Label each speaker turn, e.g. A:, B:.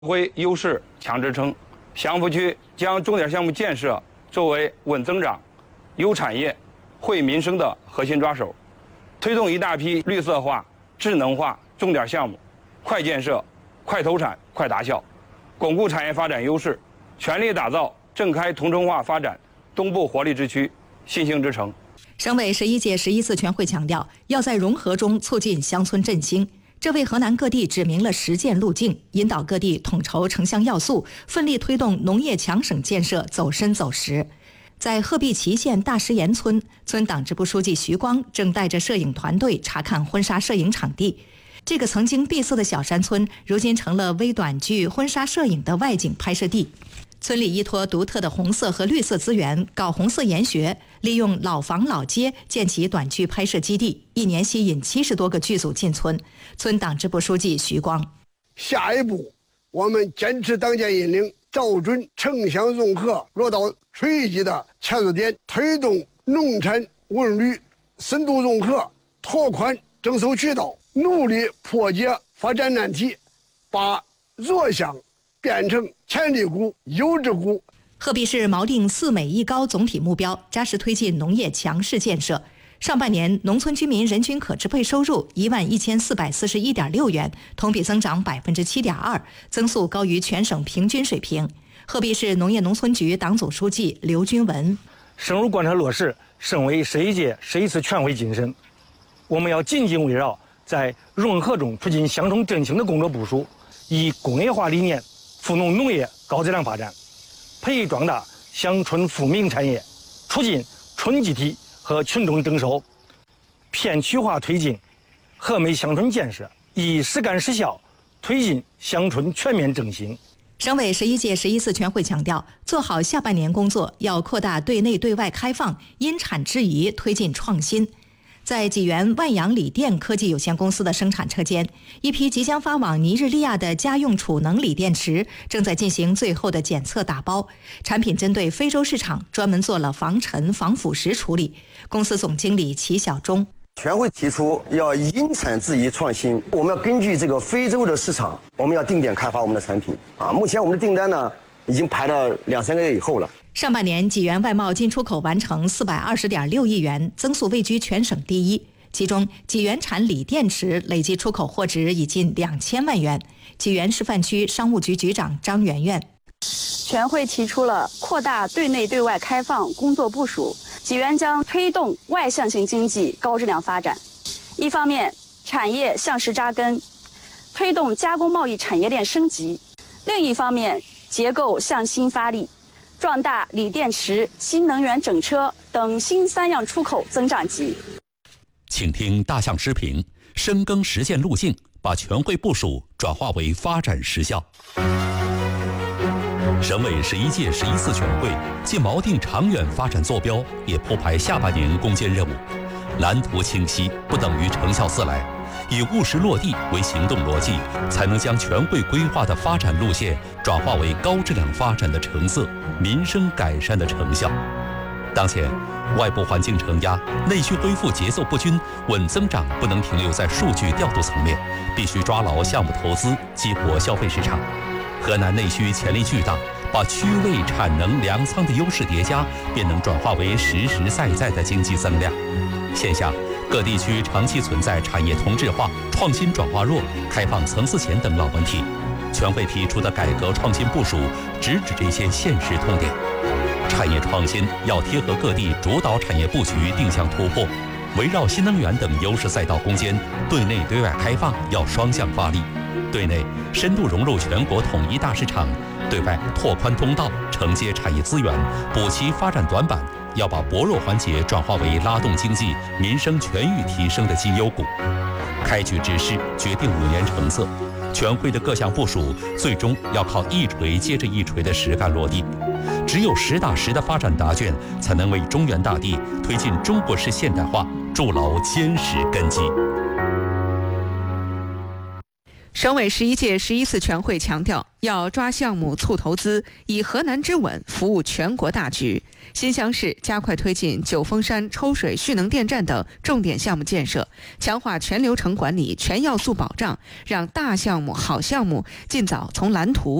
A: 辉优势强支撑，祥符区将重点项目建设作为稳增长、优产业、惠民生的核心抓手，推动一大批绿色化、智能化重点项目快建设、快投产、快达效，巩固产业发展优势，全力打造郑开同城化发展东部活力之区、新兴之城。
B: 省委11届11次全会强调，要在融合中促进乡村振兴。这为河南各地指明了实践路径，引导各地统筹城乡要素，奋力推动农业强省建设走深走实。在鹤壁祁县大石岩村，村党支部书记徐光正带着摄影团队查看婚纱摄影场地。这个曾经闭塞的小山村，如今成了微短剧婚纱摄影的外景拍摄地。村里依托独特的红色和绿色资源，搞红色研学，利用老房老街建起短剧拍摄基地，一年吸引70多个剧组进村。村党支部书记徐光：
C: 下一步，我们坚持党建引领，找准城乡融合落到垂直的切入点，推动农产文旅深度融合，拓宽征收渠道，努力破解发展难题，把弱项变成潜力股、优质股。
B: 鹤壁市锚定4美1高总体目标，扎实推进农业强市建设。上半年，农村居民人均可支配收入11441.6元，同比增长7.2%，增速高于全省平均水平。鹤壁市农业农村局党组书记刘军文：
D: 深入贯彻落实省委11届11次全会精神，我们要紧紧围绕在融合中促进乡村振兴的工作部署，以工业化理念扶农农业高质量发展，培育壮大乡村富民产业，促进村集体和群众征收，片区化推进和美乡村建设，以实干实效推进乡村全面振兴。
B: 省委11届11次全会强调，做好下半年工作，要扩大对内对外开放，因产制宜，推进创新。在济源万阳锂电科技有限公司的生产车间，一批即将发往尼日利亚的家用储能锂电池正在进行最后的检测打包。产品针对非洲市场专门做了防尘、防腐蚀处理。公司总经理齐小忠：
E: 全会提出要因产制宜创新，我们要根据这个非洲的市场，我们要定点开发我们的产品啊。目前我们的订单呢，已经排到2-3个月以后了。
B: 上半年，济源外贸进出口完成420.6亿元，增速位居全省第一。其中，济源产锂电池累计出口货值已近2000万元。济源示范区商务局局长张媛媛：
F: 全会提出了扩大对内对外开放工作部署，济源将推动外向型经济高质量发展。一方面，产业向实扎根，推动加工贸易产业链升级；另一方面，结构向新发力，壮大锂电池、新能源整车等新3样出口增长极。
G: 请听大象时评：深耕实践路径，把全会部署转化为发展实效。省委11届11次全会既锚定长远发展坐标，也铺排下半年攻坚任务。蓝图清晰不等于成效自来，以务实落地为行动逻辑，才能将全会规划的发展路线转化为高质量发展的成色，民生改善的成效。当前，外部环境承压，内需恢复节奏不均，稳增长不能停留在数据调度层面，必须抓牢项目投资，激活消费市场。河南内需潜力巨大，把区位、产能、粮仓的优势叠加，便能转化为实实在在的经济增量。现下，各地区长期存在产业同质化、创新转化弱、开放层次浅等老问题。全会提出的改革创新部署，直指这些现实痛点。产业创新要贴合各地主导产业布局，定向突破，围绕新能源等优势赛道攻坚。对内对外开放要双向发力，对内深度融入全国统一大市场，对外拓宽通道，承接产业资源，补齐发展短板。要把薄弱环节转化为拉动经济、民生全域提升的绩优股。开局之势决定5年成色。全会的各项部署，最终要靠一锤接着一锤的实干落地。只有实打实的发展答卷，才能为中原大地推进中国式现代化筑牢坚实根基。
H: 省委11届11次全会强调，要抓项目促投资，以河南之稳服务全国大局。新乡市加快推进九峰山抽水蓄能电站等重点项目建设，强化全流程管理、全要素保障，让大项目、好项目尽早从蓝图